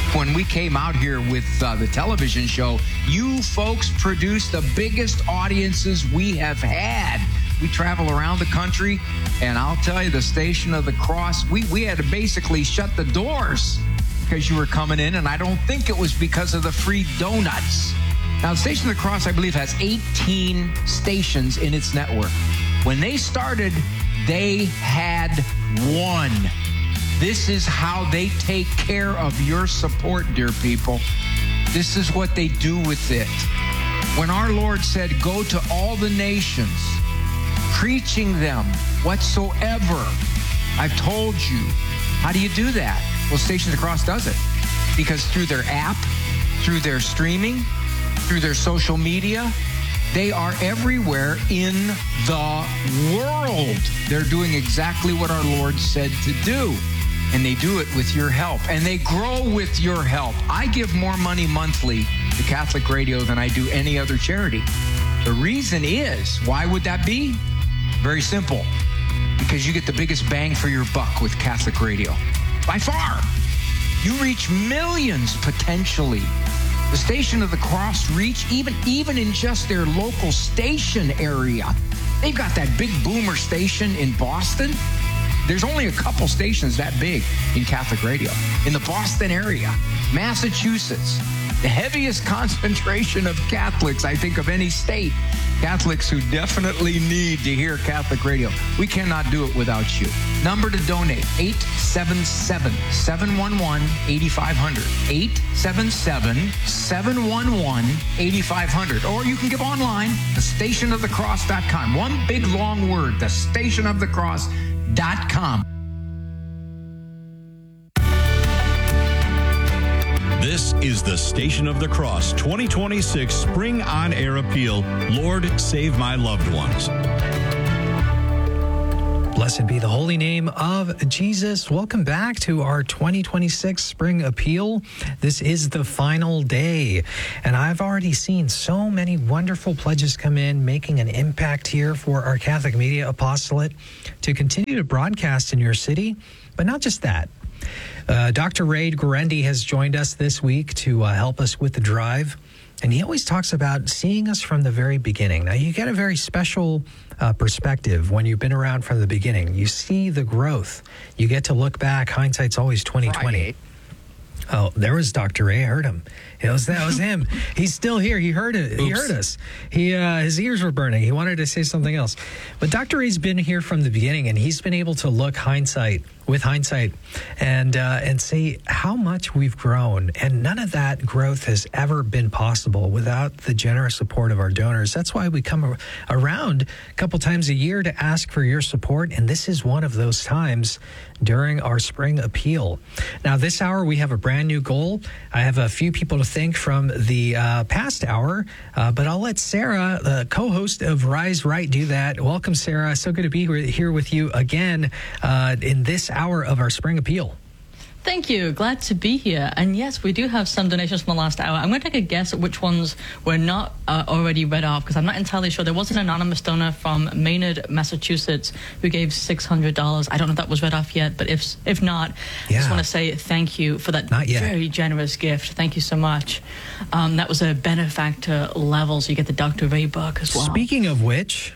When we came out here with the television show, you folks produced the biggest audiences we have had. We travel around the country, and I'll tell you, the Station of the Cross, we had to basically shut the doors because you were coming in, and I don't think it was because of the free donuts. Now, the Station of the Cross, I believe, has 18 stations in its network. When they started, they had one. This is how they take care of your support, dear people. This is what they do with it. When our Lord said, go to all the nations, preaching them whatsoever I've told you. How do you do that? Well, Station of the Cross does it. Because through their app, through their streaming, through their social media, they are everywhere in the world. They're doing exactly what our Lord said to do. And they do it with your help. And they grow with your help. I give more money monthly to Catholic Radio than I do any other charity. The reason is, why would that be? Very simple. Because you get the biggest bang for your buck with Catholic Radio. By far. You reach millions potentially. The Station of the Cross reach, even in just their local station area. They've got that big boomer station in Boston. There's only a couple stations that big in Catholic Radio. In the Boston area, Massachusetts, the heaviest concentration of Catholics, I think, of any state. Catholics who definitely need to hear Catholic Radio. We cannot do it without you. Number to donate, 877-711-8500. 877-711-8500. Or you can give online, thestationofthecross.com. One big long word, thestationofthecross.com. This is the Station of the Cross 2026 Spring On Air Appeal. Lord, save my loved ones. Blessed be the holy name of Jesus. Welcome back to our 2026 Spring Appeal. This is the final day, and I've already seen so many wonderful pledges come in, making an impact here for our Catholic Media Apostolate to continue to broadcast in your city. But not just that. Dr. Ray Guarendi has joined us this week to help us with the drive. And he always talks about seeing us from the very beginning. Now, you get a very special perspective when you've been around from the beginning. You see the growth. You get to look back. Hindsight's always 20/20. Friday. Oh, there was Dr. Ray. I heard him. That was him. He's still here. He heard it. Oops. He heard us. His ears were burning. He wanted to say something else. But Dr. Ray's been here from the beginning, and he's been able to look with hindsight and say how much we've grown. And none of that growth has ever been possible without the generous support of our donors. That's why we come around a couple times a year to ask for your support. And this is one of those times during our Spring Appeal. Now, this hour, we have a brand new goal. I have a few people to thank from the past hour, but I'll let Sarah, the co-host of Rise Right, do that. Welcome, Sarah. So good to be here with you again in this hour of our Spring Appeal. Thank you. Glad to be here. And yes, we do have some donations from the last hour. I'm going to take a guess at which ones were not already read off, because I'm not entirely sure. There was an anonymous donor from Maynard, Massachusetts, who gave $600. I don't know if that was read off yet, but if not, I just want to say thank you for that very generous gift. Thank you so much. That was a benefactor level, so you get the Dr. Ray book as well. Speaking of which...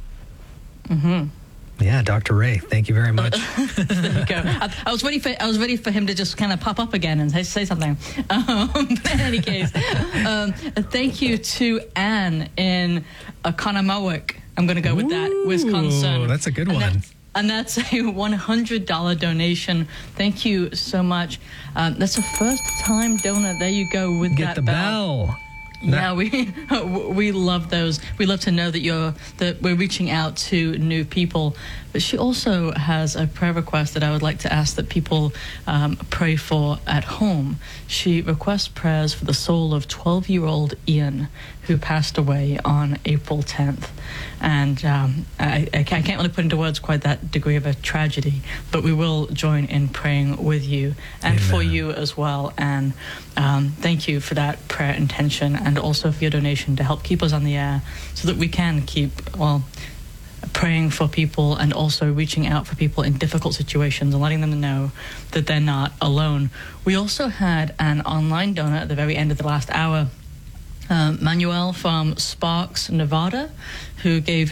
Yeah, Dr. Ray, thank you very much. There you go. I was ready for him to just kind of pop up again and say something. But in any case, thank you to Anne in Oconomowoc. I'm going to go with that, Wisconsin. That's a good one. And that's a $100 donation. Thank you so much. That's a first-time donor. There you go with Get that the bell. Yeah, we love those. We love to know that we're reaching out to new people. But she also has a prayer request that I would like to ask that people pray for at home. She requests prayers for the soul of 12-year-old Ian, who passed away on April 10th. And I can't really put into words quite that degree of a tragedy, but we will join in praying with you and for you as well. And thank you for that prayer intention, and also for your donation to help keep us on the air so that we can keep, praying for people and also reaching out for people in difficult situations and letting them know that they're not alone. We also had an online donor at the very end of the last hour, Manuel from Sparks, Nevada, who gave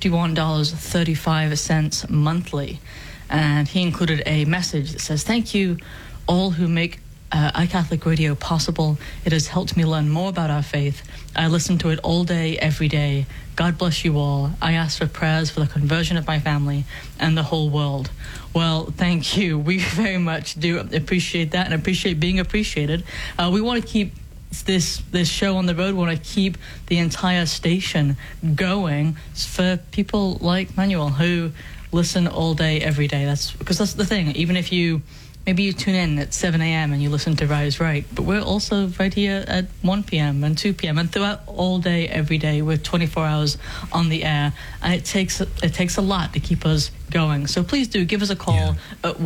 $51.35 monthly. And he included a message that says, "Thank you all who make iCatholic Radio possible. It has helped me learn more about our faith. I listen to it all day, every day. God bless you all. I ask for prayers for the conversion of my family and the whole world." Well, thank you. We very much do appreciate that and appreciate being appreciated. We want to keep this show on the road. We want to keep the entire station going for people like Manuel who listen all day, every day. That's the thing. Even if maybe you tune in at 7 a.m. and you listen to Rise Right, but we're also right here at 1 p.m. and 2 p.m. and throughout all day, every day. We're 24 hours on the air, and it takes a lot to keep us going. So please do give us a call at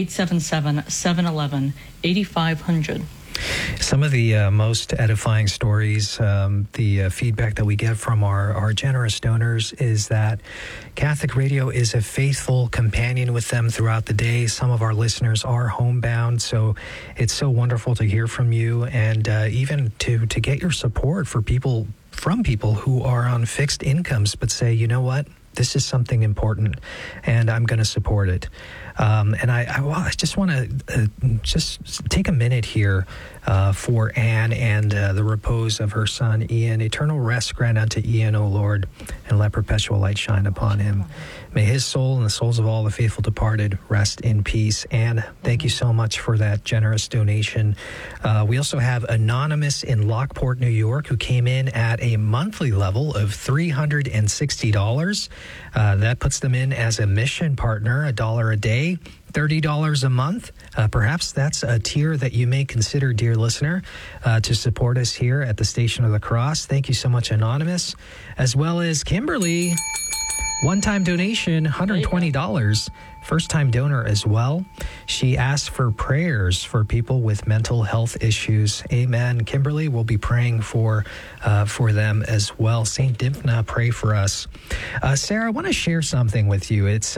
1-877-711-8500. Some of the most edifying stories, the feedback that we get from our generous donors is that Catholic Radio is a faithful companion with them throughout the day. Some of our listeners are homebound, so it's so wonderful to hear from you and even to get your support from people who are on fixed incomes but say, you know what? This is something important, and I'm going to support it. And I just want to just take a minute here for Anne and the repose of her son, Ian. Eternal rest grant unto Ian, O Lord, and let perpetual light shine upon him. May his soul and the souls of all the faithful departed rest in peace. Anne, thank you so much for that generous donation. We also have Anonymous in Lockport, New York, who came in at a monthly level of $360. That puts them in as a mission partner, $1 a day, $30 a month. Perhaps that's a tier that you may consider, dear listener, to support us here at the Station of the Cross. Thank you so much, Anonymous. As well as Kimberly, one-time donation, $120. First-time donor as well. She asked for prayers for people with mental health issues. Amen. Kimberly will be praying for them as well. St. Dymphna, pray for us. Sarah, I want to share something with you. It's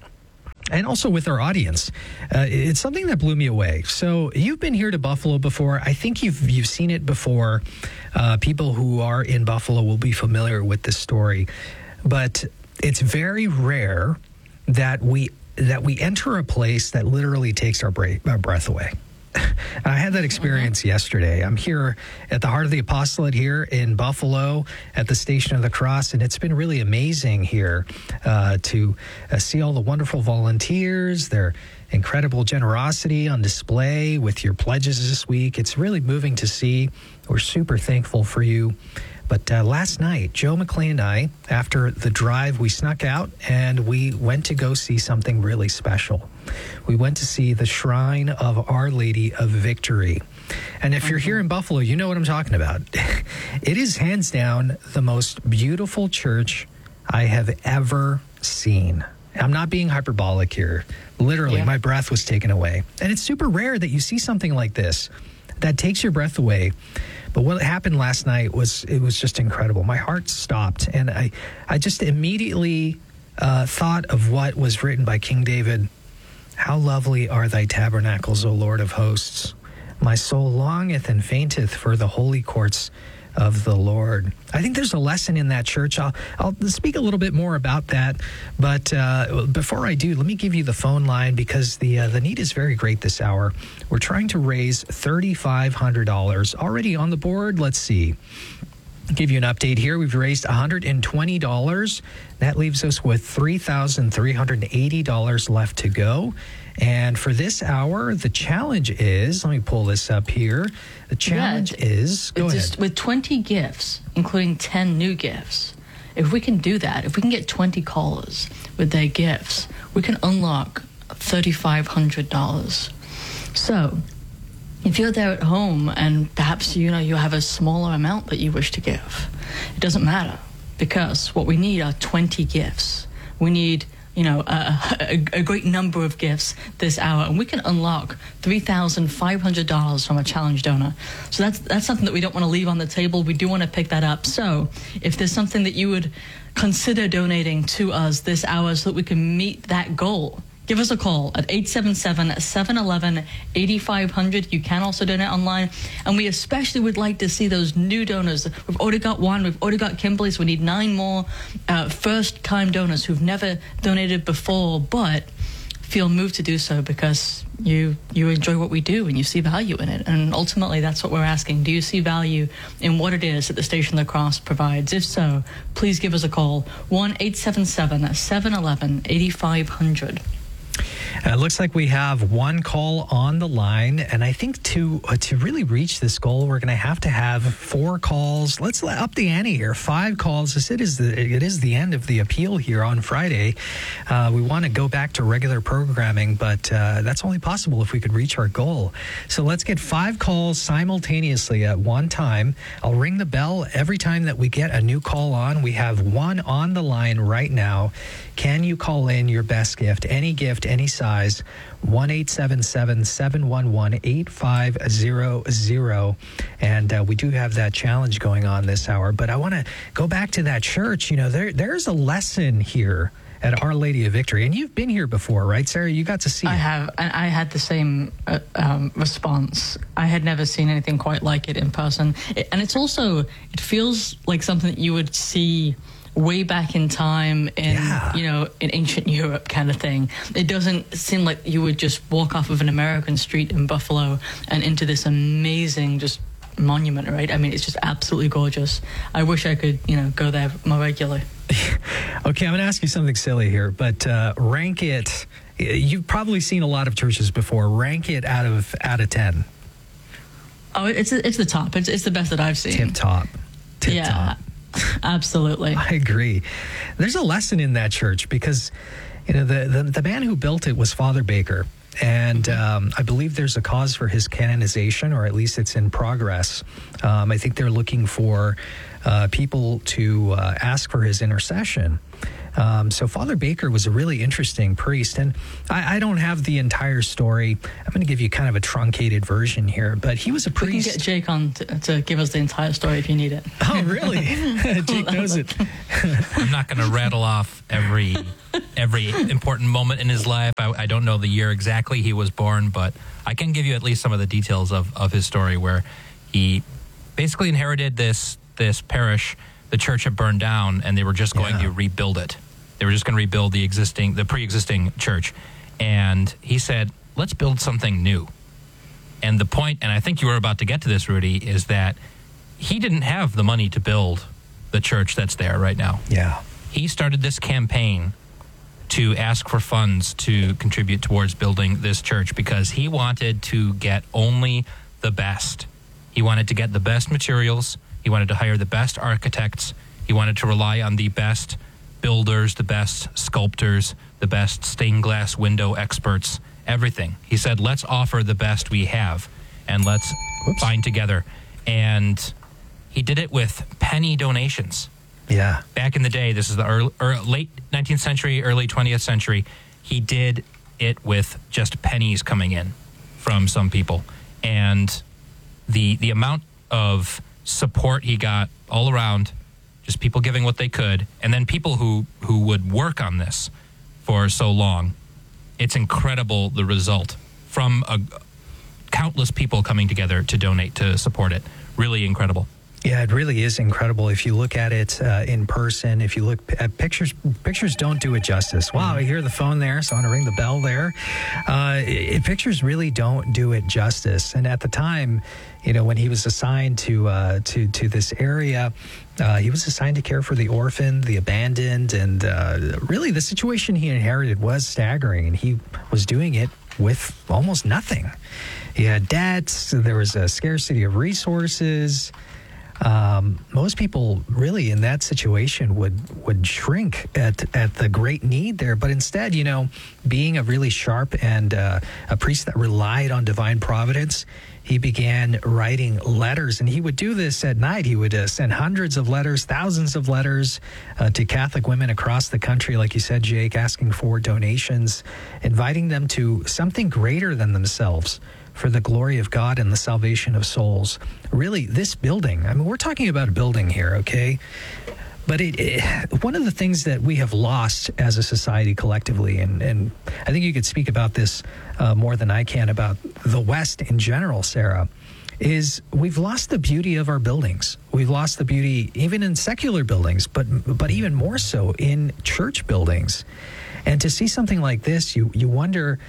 and also with our audience. It's something that blew me away. So you've been here to Buffalo before. I think you've seen it before. People who are in Buffalo will be familiar with this story. But it's very rare that we enter a place that literally takes our breath away. And I had that experience yesterday. I'm here at the Heart of the Apostolate here in Buffalo at the Station of the Cross, and it's been really amazing here to see all the wonderful volunteers, their incredible generosity on display with your pledges this week. It's really moving to see. We're super thankful for you. But last night, Joe McClain and I, after the drive, we snuck out and we went to go see something really special. We went to see the Shrine of Our Lady of Victory. And if you're here in Buffalo, you know what I'm talking about. It is hands down the most beautiful church I have ever seen. I'm not being hyperbolic here. Literally, my breath was taken away. And it's super rare that you see something like this that takes your breath away. But what happened last night was just incredible. My heart stopped, and I just immediately thought of what was written by King David. How lovely are thy tabernacles, O Lord of hosts. My soul longeth and fainteth for the holy courts of the Lord. I think there's a lesson in that church. I'll speak a little bit more about that. But before I do, let me give you the phone line because the need is very great this hour. We're trying to raise $3,500. Already on the board, let's see. Give you an update here. We've raised $120. That leaves us with $3,380 left to go. And for this hour, the challenge is, let me pull this up here. The challenge is, go ahead. With 20 gifts, including 10 new gifts, if we can do that, if we can get 20 callers with their gifts, we can unlock $3,500. So if you're there at home and perhaps you have a smaller amount that you wish to give, it doesn't matter because what we need are 20 gifts. We need a great number of gifts this hour, and we can unlock $3,500 from a challenge donor. So that's something that we don't want to leave on the table. We do want to pick that up. So if there's something that you would consider donating to us this hour so that we can meet that goal, give us a call at 877-711-8500. You can also donate online. And we especially would like to see those new donors. We've already got one. We've already got Kimberly, so we need 9 more first-time donors who've never donated before, but feel moved to do so because you enjoy what we do and you see value in it. And ultimately, that's what we're asking. Do you see value in what it is that the Station of the Cross provides? If so, please give us a call. 1-877-711-8500. It looks like we have one call on the line, and I think to really reach this goal, we're going to have 4 calls. Let's up the ante here. 5 calls. It is the end of the appeal here on Friday. We want to go back to regular programming, but that's only possible if we could reach our goal. So let's get 5 calls simultaneously at one time. I'll ring the bell every time that we get a new call on. We have one on the line right now. Can you call in your best gift, any size, 1-877-711-8500. And we do have that challenge going on this hour. But I want to go back to that church. There's a lesson here at Our Lady of Victory. And you've been here before, right, Sarah? You got to see it. I have. And I had the same response. I had never seen anything quite like it in person. It feels like something that you would see way back in time in ancient Europe kind of thing. It doesn't seem like you would just walk off of an American street in Buffalo and into this amazing just monument, right? I mean, it's just absolutely gorgeous. I wish I could, go there more regularly. Okay, I'm going to ask you something silly here, but rank it. You've probably seen a lot of churches before. Rank it out of 10. Oh, it's the top. It's the best that I've seen. Tip top. Absolutely. I agree. There's a lesson in that church because, the man who built it was Father Baker. And I believe there's a cause for his canonization, or at least it's in progress. I think they're looking for people to ask for his intercession. So Father Baker was a really interesting priest, and I don't have the entire story. I'm going to give you kind of a truncated version here, but he was a priest. We can get Jake on to give us the entire story if you need it. Oh, really? Jake knows it. I'm not going to rattle off every important moment in his life. I don't know the year exactly he was born, but I can give you at least some of the details of his story, where he basically inherited this parish. The church had burned down, and they were just going to rebuild it. They were just going to rebuild the pre-existing church. And he said, let's build something new. And the point, and I think you were about to get to this, Rudy, is that he didn't have the money to build the church that's there right now. Yeah. He started this campaign to ask for funds to contribute towards building this church because he wanted to get only the best. He wanted to get the best materials. He wanted to hire the best architects. He wanted to rely on the best builders, the best sculptors, the best stained glass window experts, everything. He said, let's offer the best we have and let's bind together. And he did it with penny donations. Yeah. Back in the day, this is the late 19th century, early 20th century, he did it with just pennies coming in from some people. And the amount of support he got all around, just people giving what they could, and then people who would work on this for so long. It's incredible, the result from countless people coming together to donate, to support it. Really incredible. Yeah, it really is incredible. If you look at it in person, if you look at pictures don't do it justice. Wow, I hear the phone there, so I'm going to ring the bell there. Pictures really don't do it justice. And at the time, when he was assigned to this area, he was assigned to care for the orphan, the abandoned, and really the situation he inherited was staggering, and he was doing it with almost nothing. He had debts, there was a scarcity of resources. most people really in that situation would shrink at the great need there. But instead, being a really sharp and a priest that relied on divine providence, he began writing letters, and he would do this at night. He would send hundreds of letters, thousands of letters to Catholic women across the country, like you said, Jake, asking for donations, inviting them to something greater than themselves for the glory of God and the salvation of souls. Really, this building, we're talking about a building here, okay? But one of the things that we have lost as a society collectively, and I think you could speak about this more than I can about the West in general, Sarah, is we've lost the beauty of our buildings. We've lost the beauty even in secular buildings, but even more so in church buildings. And to see something like this, you wonder,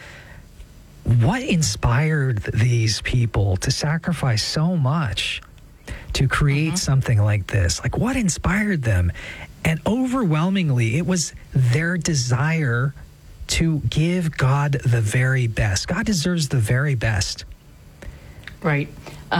what inspired these people to sacrifice so much to create something like this? Like, what inspired them? And overwhelmingly, it was their desire to give God the very best. God deserves the very best. Right.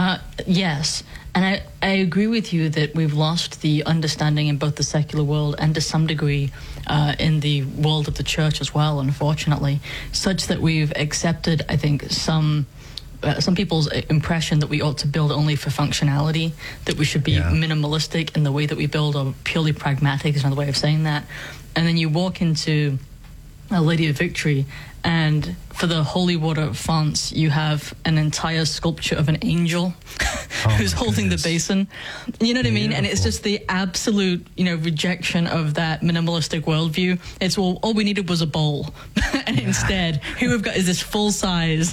Yes. And I agree with you that we've lost the understanding in both the secular world and to some degree in the world of the church as well, unfortunately, such that we've accepted, I think, some people's impression that we ought to build only for functionality, that we should be minimalistic in the way that we build, or purely pragmatic is another way of saying that. And then you walk into a Lady of Victory, and for the holy water fonts, you have an entire sculpture of an angel who's holding the basin. You know what I mean? And it's just the absolute, rejection of that minimalistic worldview. It's, well, all we needed was a bowl. And instead, who we've got is this full-size,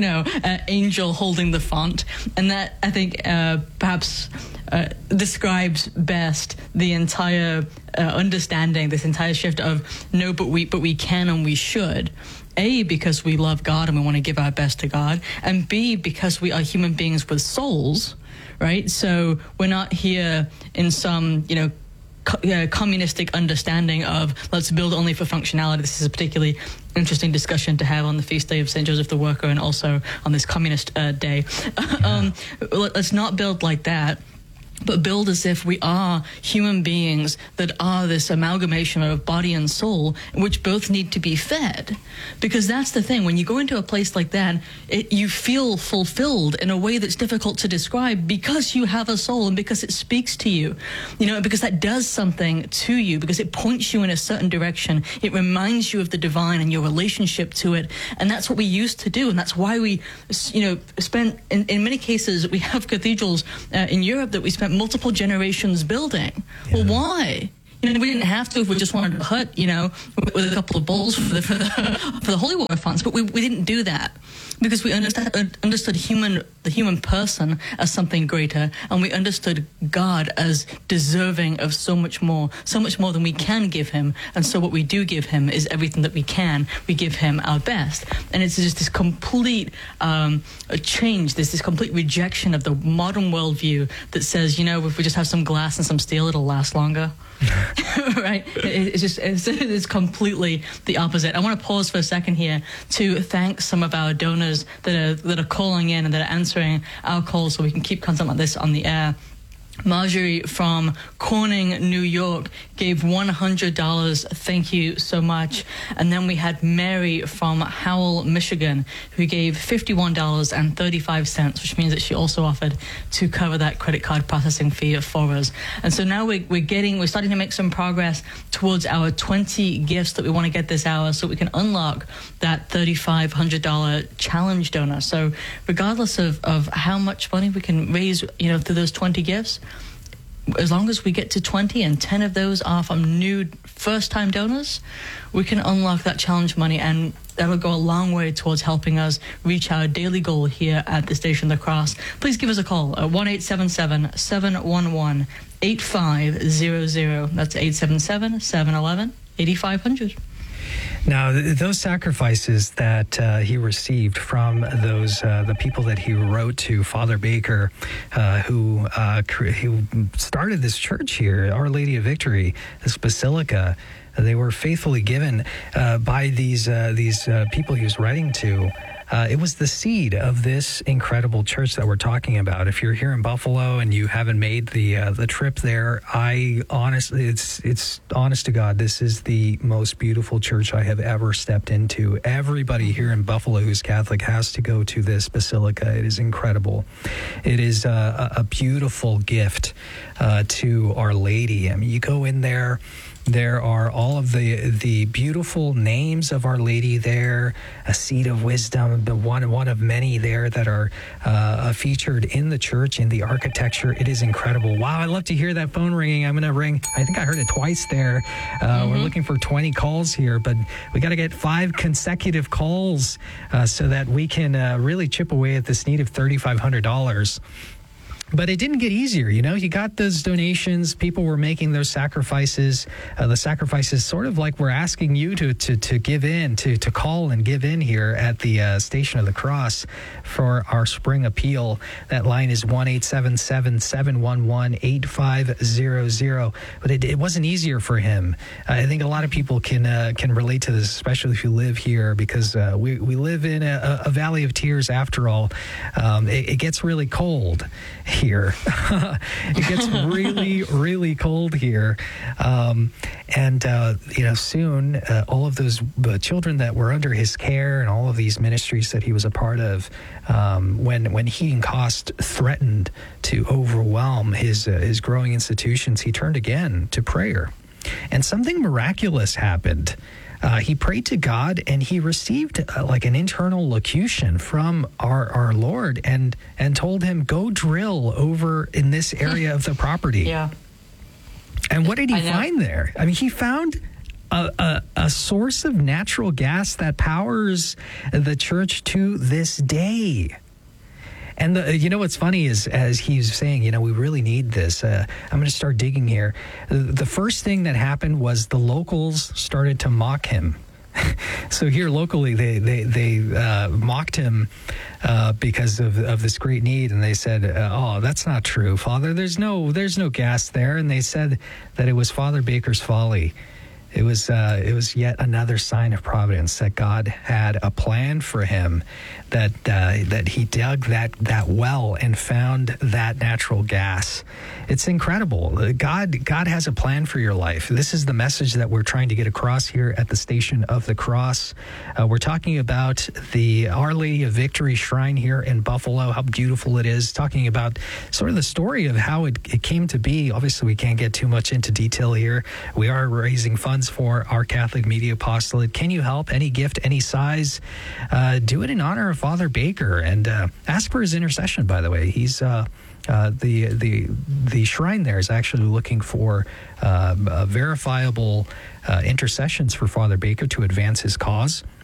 angel holding the font. And that, I think, perhaps describes best the entire understanding, this entire shift of no, but we can and we should. A, because we love God and we want to give our best to God, and B, because we are human beings with souls, right? So we're not here in some, communistic understanding of let's build only for functionality. This is a particularly interesting discussion to have on the feast day of St. Joseph the Worker and also on this communist day. Let's not build like that, but build as if we are human beings that are this amalgamation of body and soul, which both need to be fed. Because that's the thing, when you go into a place like that, you feel fulfilled in a way that's difficult to describe because you have a soul and because it speaks to you, because that does something to you, because it points you in a certain direction. It reminds you of the divine and your relationship to it. And that's what we used to do. And that's why we, spent, in many cases, we have cathedrals in Europe that we spent multiple generations building. Yeah. Well, why? We didn't have to if we just wanted a hut, with a couple of bowls for the holy water fonts. But we didn't do that because we understood the human person as something greater, and we understood God as deserving of so much more than we can give him. And so what we do give him is everything that we can. We give him our best. And it's just this complete change, this complete rejection of the modern worldview that says, if we just have some glass and some steel, it'll last longer. Right? It's completely the opposite. I want to pause for a second here to thank some of our donors that are calling in and that are answering our calls so we can keep content like this on the air. Marjorie from Corning, New York, gave $100. Thank you so much. And then we had Mary from Howell, Michigan, who gave $51.35, which means that she also offered to cover that credit card processing fee for us. And so now we're starting to make some progress towards our 20 gifts that we want to get this hour so we can unlock that $3,500 challenge donor. So regardless of how much money we can raise, through those 20 gifts, as long as we get to 20 and 10 of those are from new first-time donors, we can unlock that challenge money, and that will go a long way towards helping us reach our daily goal here at the Station of the Cross. Please give us a call at 1-877-711-8500. That's 877-711-8500. Now, those sacrifices that he received from those the people that he wrote to, Father Baker, who started this church here, Our Lady of Victory, this basilica, they were faithfully given by these people he was writing to. it was the seed of this incredible church that we're talking about. If you're here in Buffalo and you haven't made the trip there, I honestly, it's honest to God, this is the most beautiful church I have ever stepped into. Everybody here in Buffalo who's Catholic has to go to this basilica. It is incredible. It is a beautiful gift to Our Lady. I mean, you go in there. There are all of the beautiful names of Our Lady there, a seat of wisdom, the one of many there that are featured in the church, in the architecture. It is incredible. Wow, I love to hear that phone ringing. I'm going to ring. I think I heard it twice there. We're looking for 20 calls here, but we got to get 5 consecutive calls so that we can really chip away at this need of $3,500. But it didn't get easier, you know. You got those donations. People were making those sacrifices. The sacrifices, sort of like we're asking you to give in, to call and give in here at the Station of the Cross for our spring appeal. That line is 1-877-711-8500. But it wasn't easier for him. I think a lot of people can relate to this, especially if you live here, because we live in a valley of tears. After all, it gets really cold here. It gets really, really cold here. Soon all of those children that were under his care and all of these ministries that he was a part of, when heating costs threatened to overwhelm his growing institutions, he turned again to prayer. And something miraculous happened. He prayed to God, and he received like an internal locution from our Lord, and told him, go drill over in this area of the property. Yeah. And what did he find there? I mean, he found a source of natural gas that powers the church to this day. And you know what's funny is, as he's saying, you know, we really need this. I'm going to start digging here. The first thing that happened was the locals started to mock him. So here locally, they mocked him because of this great need, and they said, "Oh, that's not true, Father. There's no gas there." And they said that it was Father Baker's folly. It was yet another sign of providence that God had a plan for him, that he dug that well and found that natural gas. It's incredible. God has a plan for your life. This is the message that we're trying to get across here at the Station of the Cross. We're talking about the Our Lady of Victory Shrine here in Buffalo, how beautiful it is, talking about sort of the story of how it came to be. Obviously, we can't get too much into detail here. We are raising funds for our Catholic Media Apostolate. Can you help? Any gift, any size? Do it in honor of Father Baker, and ask for his intercession, by the way. He's the shrine there is actually looking for verifiable intercessions for Father Baker to advance his cause.